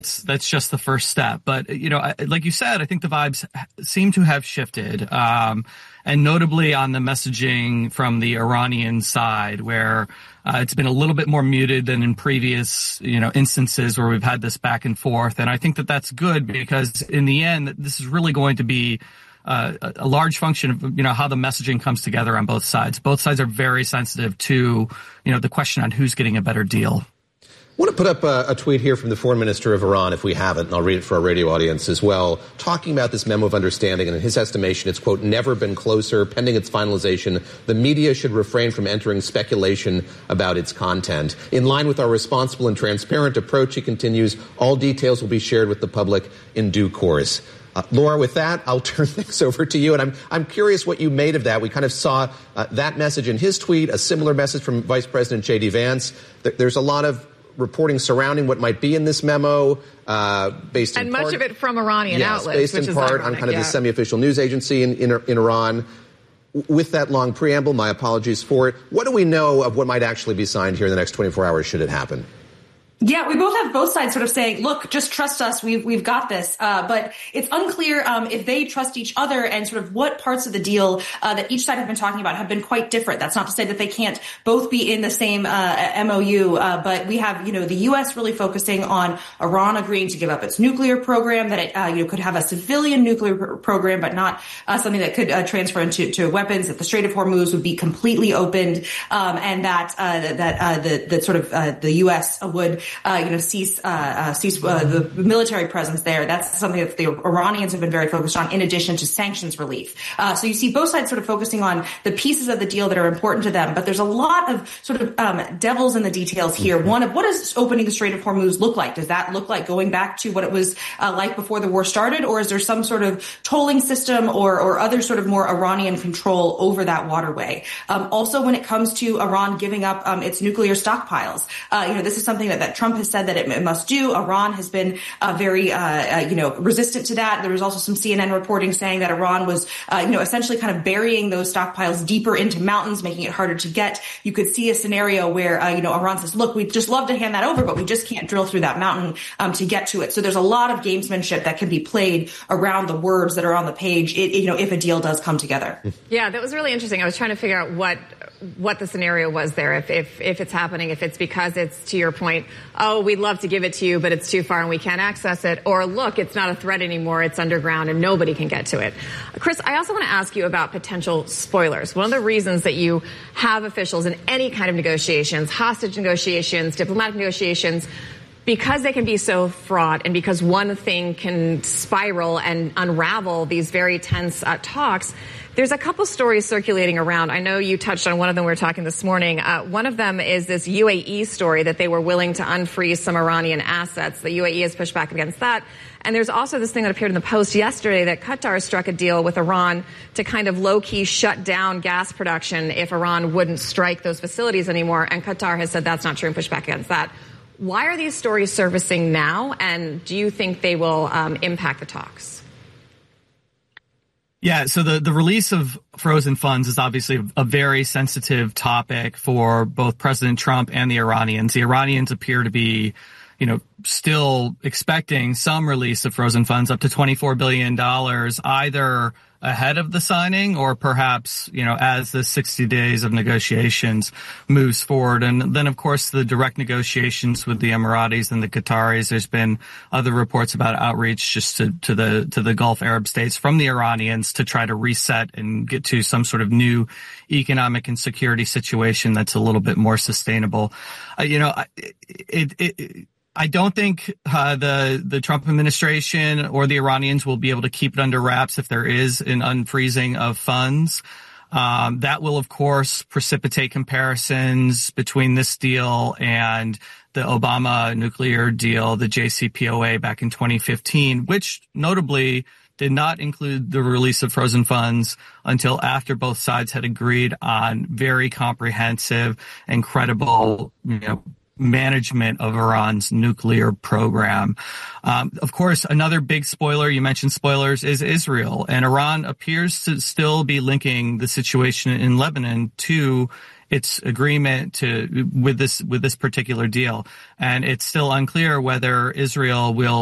that's just the first step. But, like you said, I think the vibes seem to have shifted. And notably on the messaging from the Iranian side, where it's been a little bit more muted than in previous, instances where we've had this back and forth. And I think that that's good, because in the end, this is really going to be a large function of, how the messaging comes together on both sides. Both sides are very sensitive to, the question on who's getting a better deal. I want to put up a tweet here from the foreign minister of Iran, if we have it, and I'll read it for our radio audience as well, talking about this memo of understanding. And in his estimation, it's, quote, never been closer. Pending its finalization, the media should refrain from entering speculation about its content. In line with our responsible and transparent approach, he continues, all details will be shared with the public in due course. Laura, with that, I'll turn things over to you. And I'm curious what you made of that. We kind of saw that message in his tweet, a similar message from Vice President J.D. Vance. There's a lot of reporting surrounding what might be in this memo, based in and part, much of it from Iranian outlets, based which in is part ironic, on kind of the semi-official news agency in Iran. With that long preamble, my apologies for it. What do we know of what might actually be signed here in the next 24 hours should it happen? Yeah, we both have both sides sort of saying, look, just trust us. We've got this. But it's unclear if they trust each other, and sort of what parts of the deal that each side have been talking about have been quite different. That's not to say that they can't both be in the same MOU. But we have, the U.S. really focusing on Iran agreeing to give up its nuclear program, that it could have a civilian nuclear program, but not something that could transfer into weapons, that the Strait of Hormuz would be completely opened, and that the U.S. would cease the military presence there. That's something that the Iranians have been very focused on, in addition to sanctions relief. So you see both sides sort of focusing on the pieces of the deal that are important to them. But there's a lot of sort of devils in the details here. One of, what does opening the Strait of Hormuz look like? Does that look like going back to what it was like before the war started? Or is there some sort of tolling system or other sort of more Iranian control over that waterway? Also, when it comes to Iran giving up its nuclear stockpiles, this is something that Trump has said that it must do. Iran has been very, resistant to that. There was also some CNN reporting saying that Iran was, essentially kind of burying those stockpiles deeper into mountains, making it harder to get. You could see a scenario where, Iran says, look, we'd just love to hand that over, but we just can't drill through that mountain to get to it. So there's a lot of gamesmanship that can be played around the words that are on the page, if a deal does come together. Yeah, that was really interesting. I was trying to figure out what the scenario was there, if it's happening, if it's because it's, to your point, oh, we'd love to give it to you, but it's too far and we can't access it, or look, it's not a threat anymore, it's underground and nobody can get to it. Chris, I also want to ask you about potential spoilers. One of the reasons that you have officials in any kind of negotiations, hostage negotiations, diplomatic negotiations, because they can be so fraught, and because one thing can spiral and unravel these very tense talks, there's a couple stories circulating around. I know you touched on one of them. We were talking this morning. One of them is this UAE story that they were willing to unfreeze some Iranian assets. The UAE has pushed back against that. And there's also this thing that appeared in the Post yesterday that Qatar struck a deal with Iran to kind of low-key shut down gas production if Iran wouldn't strike those facilities anymore. And Qatar has said that's not true and pushed back against that. Why are these stories surfacing now? And do you think they will impact the talks? Yeah, so the release of frozen funds is obviously a very sensitive topic for both President Trump and the Iranians. The Iranians appear to be, still expecting some release of frozen funds up to $24 billion, either ahead of the signing or perhaps, as the 60 days of negotiations moves forward. And then, of course, the direct negotiations with the Emiratis and the Qataris. There's been other reports about outreach just to the Gulf Arab states from the Iranians to try to reset and get to some sort of new economic and security situation that's a little bit more sustainable. I don't think the Trump administration or the Iranians will be able to keep it under wraps if there is an unfreezing of funds. That will, of course, precipitate comparisons between this deal and the Obama nuclear deal, the JCPOA back in 2015, which notably did not include the release of frozen funds until after both sides had agreed on very comprehensive and credible, management of Iran's nuclear program. Of course, another big spoiler, you mentioned spoilers, is Israel. And Iran appears to still be linking the situation in Lebanon to its agreement with this particular deal. And it's still unclear whether Israel will